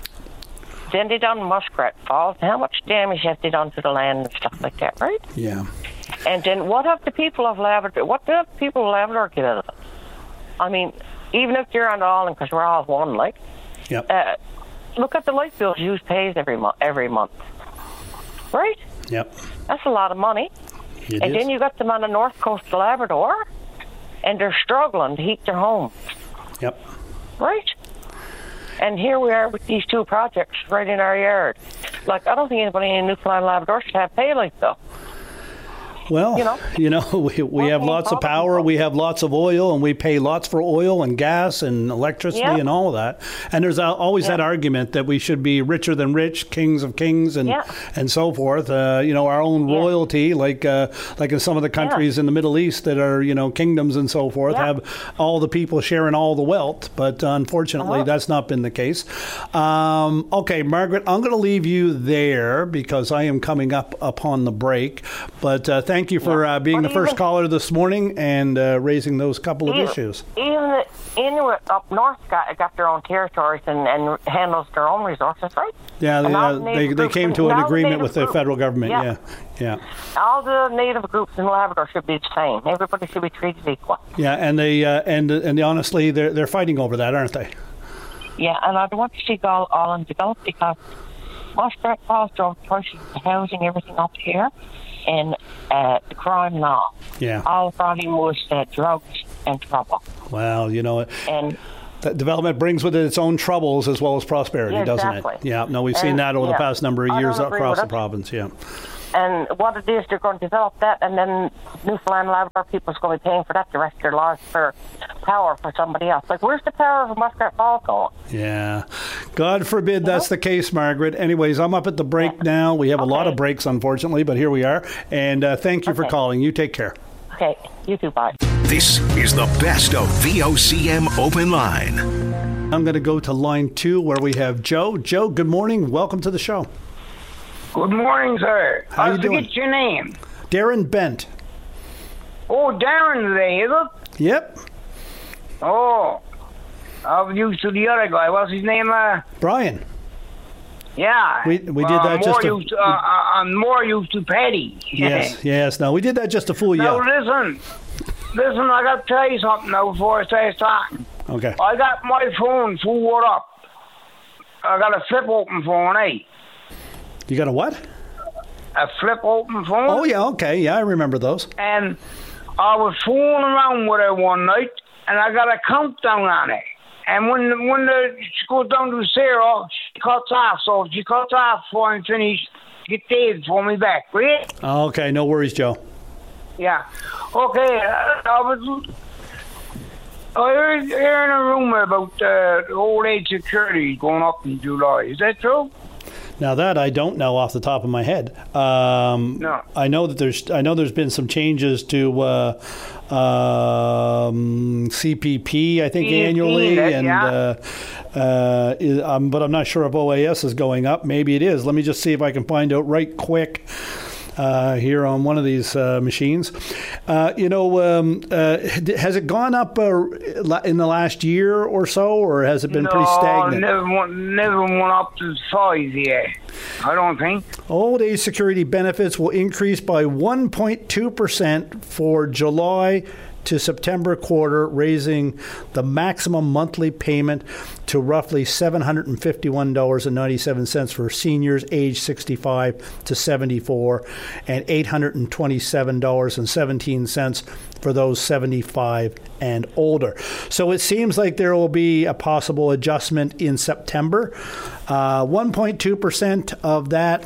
Then they done Muskrat Falls. How much damage have they done to the land and stuff like that, right? yeah. And then what have the people of Labrador, what do the people of Labrador get out of it? I mean, even if you're on the island, because we're all one, like, Yep. uh, look at the light bills you pays every, mo- every month. Right? Yep. That's a lot of money. It and is. then you got them on the north coast of Labrador, and they're struggling to heat their homes. Yep. Right? And here we are with these two projects right in our yard. Like, I don't think anybody in Newfoundland and Labrador should have pay like though. Well, you know, you know we, we have lots of power, we have lots of oil, and we pay lots for oil and gas and electricity Yeah. and all of that. And there's always Yeah. that argument that we should be richer than rich, kings of kings, and Yeah. and so forth. Uh, you know, our own royalty, like uh, like in some of the countries in the Middle East that are, you know, kingdoms and so forth, Yeah. have all the people sharing all the wealth. But unfortunately, Uh-huh. that's not been the case. Um, okay, Margaret, I'm going to leave you there because I am coming up upon the break. But uh, thank you for uh, being What the do you first think? caller this morning and uh, raising those couple of Even- issues. Even the Inuit up north got, got their own territories and, and handles their own resources, right? Yeah, they, And all uh, the they, native they groups came in- to an all the agreement native with the groups- federal government. Yeah. Yeah, yeah. All the native groups in Labrador should be the same. Everybody should be treated equal. Yeah, and they uh, and and they, honestly, they're they're fighting over that, aren't they? Yeah, and I don't want to see all Island develop because Muskrat Falls don't push the housing, everything up here, and uh, the crime law. Yeah. All the problem was uh, drugs and trouble. Well, you know, And that development brings with it its own troubles as well as prosperity, Yeah, doesn't exactly. it? Yeah. No, we've seen And, that over yeah, the past number of I years don't agree across with the it. province. Yeah. And what it is, they're going to develop that, and then Newfoundland Labrador people's going to be paying for that the rest of their lives for power for somebody else. Like, where's the power of Muskrat Falls going? Yeah. God forbid that's the case, Margaret. Anyways, I'm up at the break now. We have a lot of breaks, unfortunately, but here we are. And uh, thank you for Okay. calling. You take care. Okay, you too, bye. This is the best of V O C M Open Line. I'm going to go to line two where we have Joe. Joe, good morning. Welcome to the show. Good morning, sir. How I you doing? forget your name. Darren Bent. Oh, Darren today, is it? Yep. Oh, I was used to the other guy. What's his name? Uh, Brian. yeah. We- we did Uh, that more just to- used to, uh, uh, I'm more used to Paddy. Yes, yes. No, we did that just to fool you. Now out. listen, listen. I got to tell you something now before I start talking. Okay. I got my phone full up. I got a flip open phone, eh? You got a what? A flip open phone. Oh, yeah, okay. Yeah, I remember those. And I was fooling around with it one night, and I got a countdown on it. And when the, when the, she goes down to zero, she cuts off. So if she cuts off before I'm finished, get Dave for me back, right? Okay, no worries, Joe. Yeah. Okay, uh, I was... I heard hearing a rumor about uh, old age security going up in July. Is that true? Now that I don't know off the top of my head. Um, No. I know that there's. I know there's been some changes to uh, um, C P P. I think C P P, annually, that, and yeah. uh, uh, is- um, but I'm not sure if O A S is going up. Maybe it is. Let me just see if I can find out right quick. Uh, here on one of these uh, machines, uh, you know, um, uh, has it gone up uh, in the last year or so, or has it been no, pretty stagnant? never went, never went up to five yet. I don't think. Old age security benefits will increase by one point two percent for July to September quarter, raising the maximum monthly payment to roughly seven hundred fifty-one dollars and ninety-seven cents for seniors aged sixty-five to seventy-four and eight hundred twenty-seven dollars and seventeen cents for those seventy-five and older. So it seems like there will be a possible adjustment in September. Uh, one point two percent of that,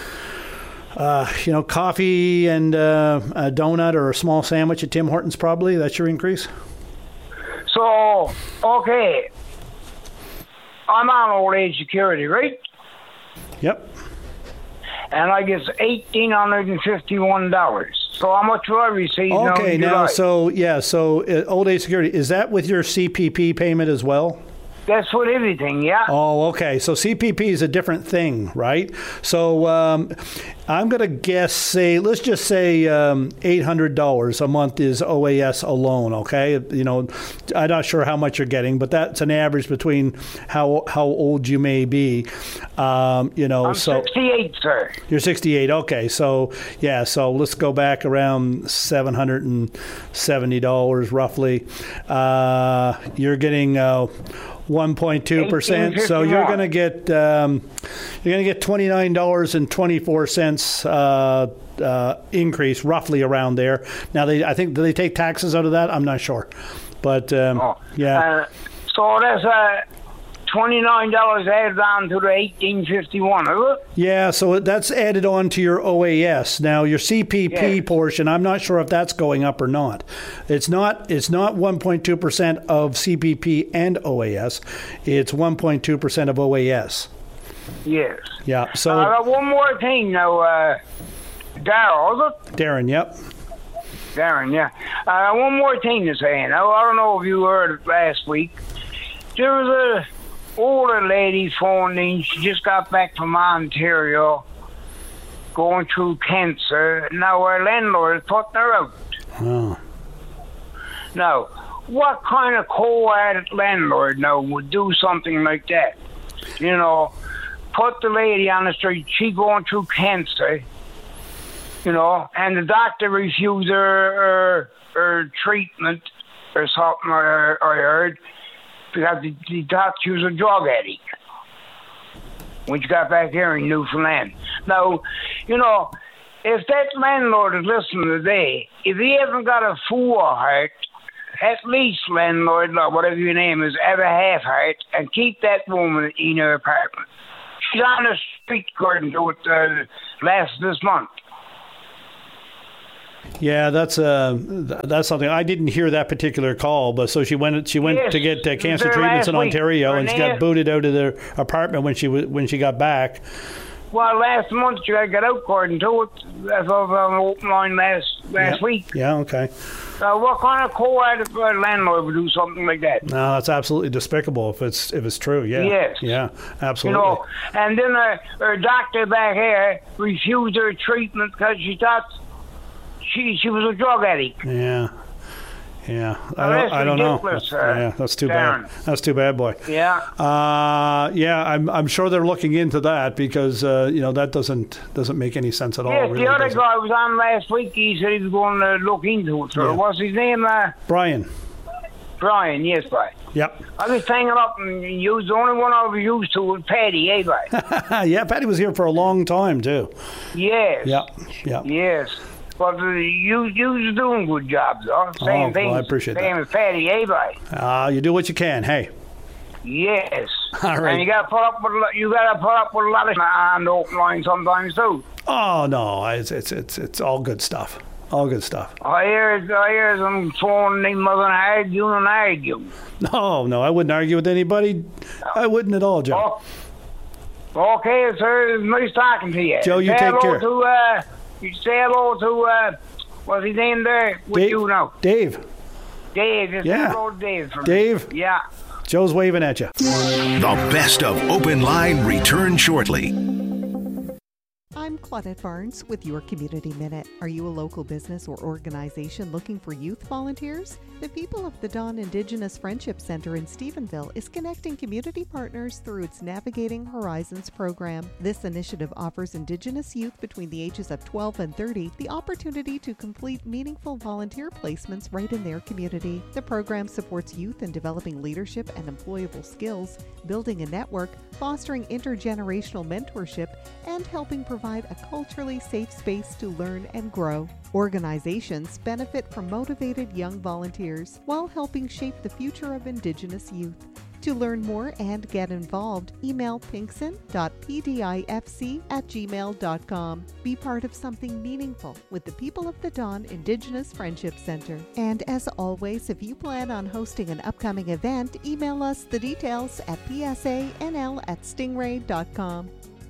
uh, you know, coffee and uh, a donut or a small sandwich at Tim Hortons, probably. That's your increase? So, okay. I'm on old age security, right? Yep. And I get eighteen hundred fifty-one dollars. So how much will I receive now Okay, in now, July? so, yeah, so uh, old age security, is that with your C P P payment as well? That's with everything, yeah. Oh, okay. So C P P is a different thing, right? So um, I'm going to guess, say, let's just say um, eight hundred dollars a month is O A S alone, okay? You know, I'm not sure how much you're getting, but that's an average between how how old you may be. Um, you know, I'm so sixty-eight, sir. you're sixty-eight. Okay, so yeah, so let's go back around seven hundred seventy dollars roughly. Uh, you're getting uh, one point two percent. So you're going to get um, you're going to get twenty-nine dollars and twenty-four cents uh, uh, increase, roughly around there. Now, they I think do they take taxes out of that? I'm not sure, but um, Oh. yeah. Uh, so that's uh, twenty-nine dollars added on to the eighteen fifty-one, is it? Yeah, so that's added on to your O A S. Now your C P P Yeah. portion, I'm not sure if that's going up or not. It's not. It's not one point two percent of C P P and O A S. It's one point two percent of O A S. Yes. Yeah. So I got one more thing now, uh, Darryl, is it? Darren, yep. Darren, yeah. Uh, one more thing to say. Now, I don't know if you heard it last week. There was a older lady phoned in. She just got back from Ontario, going through cancer. Now her landlord is putting her out. Oh. Now, what kind of cold-hearted landlord now would do something like that? You know, put the lady on the street. She going through cancer. You know, and the doctor refused her, her, her treatment or something, I, I heard, because he, he thought she was a drug addict when she got back here in Newfoundland. Now, you know, if that landlord is listening today, if he hasn't got a full heart, at least, landlord, or whatever your name is, have a half heart and keep that woman in her apartment. She's on the street, according to it, uh, last this month. Yeah, that's uh, that's something I didn't hear that particular call, but so she went she went Yes, to get uh, cancer there treatments in last week. Ontario, and she got Renee- booted out of their apartment when she w- when she got back. Well, last month you got to get out, according to it. That's what was on the open line last last yeah. week. Yeah, okay. So what kind of cold-hearted uh, landlord would do something like that? No, that's absolutely despicable if it's if it's true. Yeah. Yes. Yeah, You absolutely. know, and then her, her doctor back here refused her treatment because she thought she she was a drug addict. Yeah. Yeah, I Well, don't, that's I don't know. ridiculous, That's- uh, yeah, that's too Darren. bad. That's too bad, boy. Yeah. Uh, yeah, I'm I'm sure they're looking into that because uh, you know that doesn't doesn't make any sense at all. Yes, really the other doesn't. guy was on last week. He said he was going to look into it. So Yeah. what's his name? Uh, Brian. Brian, yes, Brian. Yep. I was hanging up and used the only one I was used to was Patty, eh, Brian? yeah, Patty was here for a long time too. Yes. Yeah. Yeah. Yes. But uh, you you was doing good jobs, though. Same Oh, thing. well, I appreciate Same that. as Patty, eh, Brian? Uh, you do what you can. Hey. Yes. All right. And you got to put up with a lot- you got to put up with a lot of on the open line sometimes too. Oh no, it's it's it's it's all good stuff. All good stuff. I hear I hear them phoning them and arguing and arguing. No, no, I wouldn't argue with anybody. I wouldn't at all, Joe. Oh, okay, sir. It's nice talking to you. Joe, you say take hello care. To, uh, you say hello to uh, what's his name there? With Dave, you now? Dave. Dave. Just Yeah. say hello to Dave. For me. Dave. Yeah. Joe's waving at you. The best of Open Line return shortly. I'm Claudette Barnes with your Community Minute. Are you a local business or organization looking for youth volunteers? The People of the Dawn Indigenous Friendship Center in Stephenville is connecting community partners through its Navigating Horizons program. This initiative offers Indigenous youth between the ages of twelve and thirty the opportunity to complete meaningful volunteer placements right in their community. The program supports youth in developing leadership and employable skills, building a network, fostering intergenerational mentorship, and helping provide a culturally safe space to learn and grow. Organizations benefit from motivated young volunteers while helping shape the future of Indigenous youth. To learn more and get involved, email pinkson dot p d i f c at gmail dot com. Be part of something meaningful with the People of the Dawn Indigenous Friendship Center. And as always, if you plan on hosting an upcoming event, email us the details at p s a n l at stingray dot com.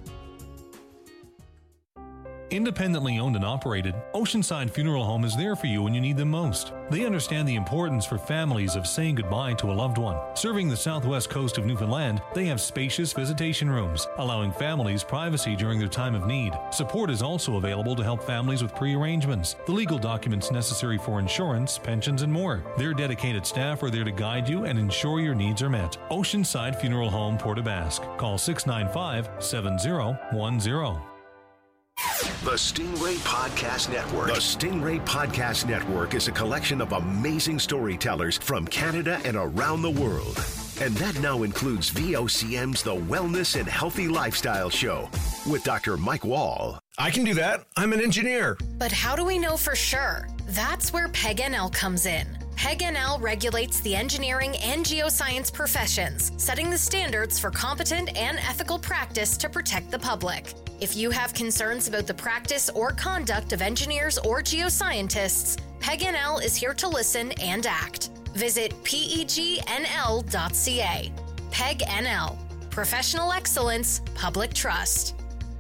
Independently owned and operated, Oceanside Funeral Home is there for you when you need them most. They understand the importance for families of saying goodbye to a loved one. Serving the southwest coast of Newfoundland, they have spacious visitation rooms, allowing families privacy during their time of need. Support is also available to help families with pre-arrangements, the legal documents necessary for insurance, pensions, and more. Their dedicated staff are there to guide you and ensure your needs are met. Oceanside Funeral Home, Port aux Basques. Call six nine five, seven zero one zero. The Stingray Podcast Network. The Stingray Podcast Network is a collection of amazing storytellers from Canada and around the world. And that now includes V O C M's The Wellness and Healthy Lifestyle Show with Doctor Mike Wall. I can do that. I'm an engineer. But how do we know for sure? That's where Peg N L comes in. PEG N L regulates the engineering and geoscience professions, setting the standards for competent and ethical practice to protect the public. If you have concerns about the practice or conduct of engineers or geoscientists, PEG N L is here to listen and act. Visit peg n l dot c a. PEG N L. Professional excellence, public trust.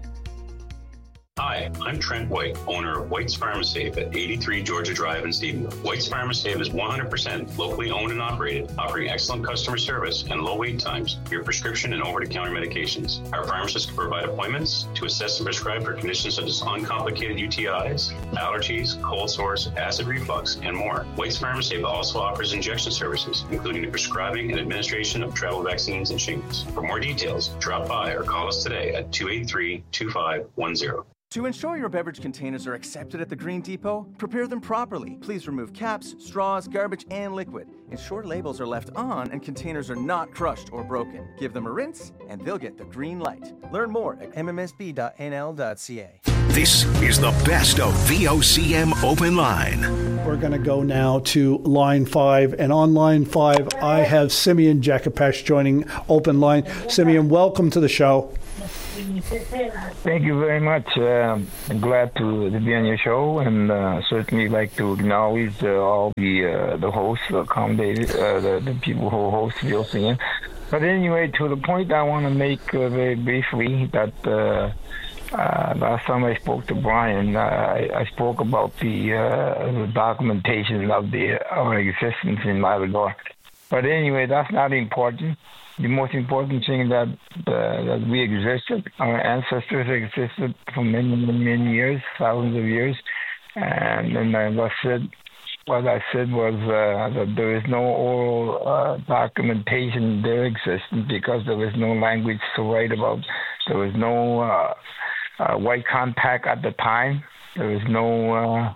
Hi, I'm Trent White, owner of White's Pharmasafe at eighty-three Georgia Drive in Stephenville. White's Pharmasafe is one hundred percent locally owned and operated, offering excellent customer service and low wait times for your prescription and over-the-counter medications. Our pharmacists can provide appointments to assess and prescribe for conditions such as uncomplicated U T Is, allergies, cold sores, acid reflux, and more. White's Pharmasafe also offers injection services, including the prescribing and administration of travel vaccines and shingles. For more details, drop by or call us today at two eight three, two five one zero. To ensure your beverage containers are accepted at the Green Depot, prepare them properly. Please remove caps, straws, garbage, and liquid. Ensure labels are left on and containers are not crushed or broken. Give them a rinse, and they'll get the green light. Learn more at m m s b dot n l dot c a. This is the best of V O C M Open Line. We're going to go now to line five. And on line five, I have Simeon Jacopesh joining Open Line. Simeon, welcome to the show. Thank you very much. Uh, I'm glad to, to be on your show, and uh, certainly like to acknowledge uh, all the uh, the hosts, accommodated, uh, the, the people who host V O C M. But anyway, to the point I want to make uh, very briefly that uh, uh, last time I spoke to Brian, uh, I, I spoke about the, uh, the documentation of the our existence in Labrador. But anyway, that's not important. The most important thing that uh, that we existed, our ancestors existed for many, many, many years, thousands of years, and then I was said, what I said was uh, that there is no oral uh, documentation their existence because there was no language to write about. There was no uh, uh, white contact at the time. There was no uh,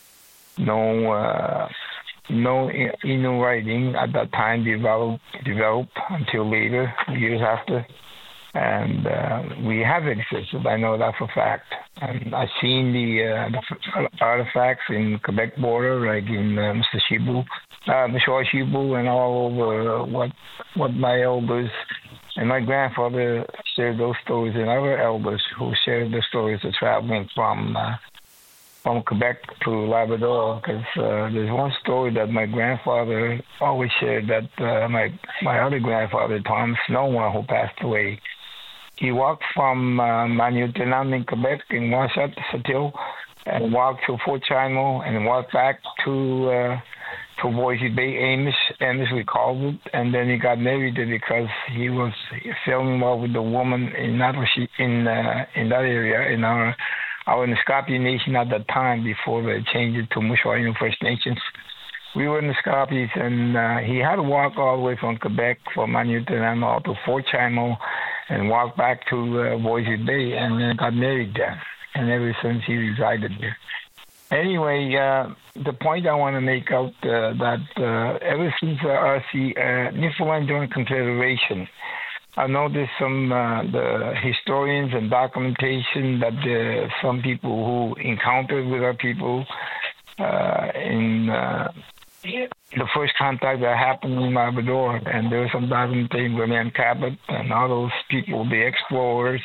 no. Uh, No Innu writing at that time developed, developed until later, years after. And uh, we have existed. I know that for a fact. And I've seen the, uh, the artifacts in Quebec border, like in uh, Mister Shibu, uh, Michel Shibu, and all over what what my elders and my grandfather shared those stories, and other elders who shared the stories of traveling from uh, from Quebec to Labrador, because uh, there's one story that my grandfather always shared that uh, my my other grandfather, Tom Snowman, who passed away, he walked from uh, Manuternam in Quebec in Wasat, Satil, and walked to Fort Chimo and walked back to uh, to Boise Bay, Amos, Amos we called it, and then he got married there because he was falling in love with the woman in that in uh, in that area in our. Our Nisgapi Nation at that time, before they changed it to Musqueam First Nations. We were Nisgapis, and uh, he had to walk all the way from Quebec, from Manuternam to Fort Chimo, and walk back to uh, Boise Bay, and then got married there. And ever since, he resided there. Anyway, uh, the point I want to make out uh, that uh, ever since the R C, uh, Newfoundland Joint Confederation, I know there's some uh, the historians and documentation that the, some people who encountered with our people uh, in uh, the first contact that happened in Labrador, and there was some documentation with William Cabot and all those people, the explorers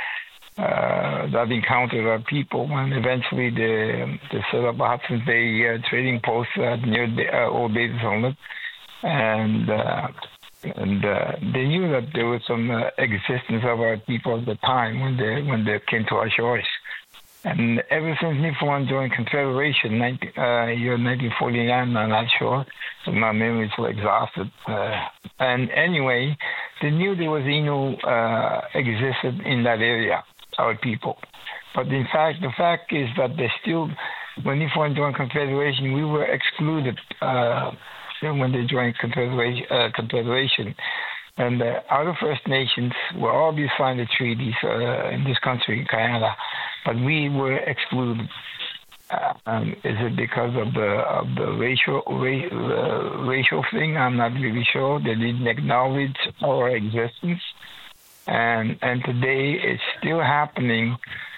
uh, that encountered our people, and eventually they, they set up a Hudson's Bay uh, trading post uh, near the uh, Old Davis Inlet, and uh, And uh, they knew that there was some uh, existence of our people at the time when they when they came to our shores. And ever since Newfoundland joined Confederation, nineteen, uh, year nineteen forty-nine, I'm not sure, so my memories were exhausted. Uh, and anyway, they knew there was Innu uh, existed in that area, our people. But in fact, the fact is that they still, when Newfoundland joined Confederation, we were excluded. Uh, when they joined Confederation, uh, Confederation. And the other First Nations were all these signed the treaties uh, in this country, Canada, but we were excluded. Uh, um, is it because of the of the racial ra- uh, racial thing? I'm not really sure. They didn't acknowledge our existence, and and today it's still happening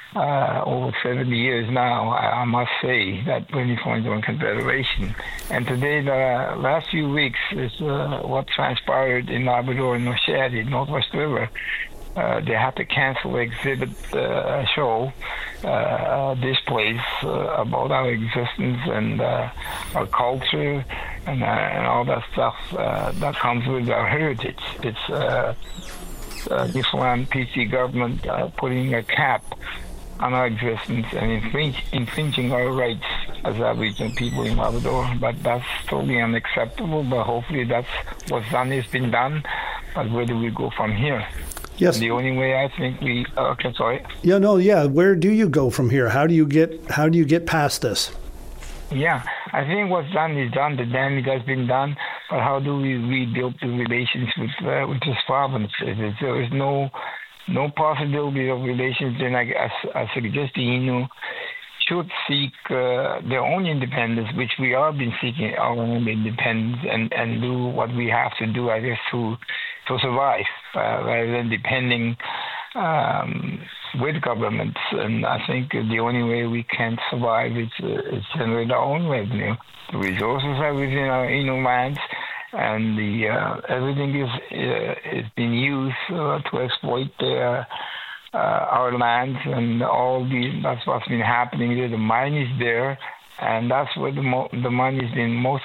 uh, over seventy years now, I, I must say, that twenty twenty-one Confederation. And today, the last few weeks, is uh, what transpired in Labrador and Northshed, Northwest River. Uh, they had to cancel the exhibit uh, show uh, displays uh, about our existence and uh, our culture and, uh, and all that stuff uh, that comes with our heritage. It's uh, uh, Newfoundland P C government uh, putting a cap on our existence and infringe, infringing our rights as Aboriginal people in Labrador. But that's totally unacceptable. But hopefully that's what's done has been done. But where do we go from here? Yes. The only way I think we uh, okay, sorry. Yeah, no, yeah. Where do you go from here? How do you get how do you get past this? Yeah, I think what's done is done. The damage has been done, but how do we rebuild the relations with uh, with this province? There is no no possibility of relations. Then I, I, I suggest the Innu should seek uh, their own independence, which we have been seeking our own independence, and, and do what we have to do, I guess, to to survive, uh, rather than depending um, with governments. And I think the only way we can survive is, uh, is generate our own revenue. The resources are within our Innu lands, and the uh, everything is uh, is being used uh, to exploit their uh, our lands, and all the that's what's been happening there. The mine is there, and that's where the mo- the money is being most